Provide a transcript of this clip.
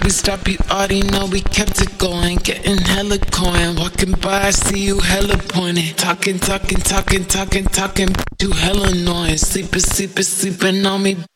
stop, you already know we kept it going. Getting hella coin, walking by, I see you hella pointing. Talking, you hella annoying. Sleeping on me,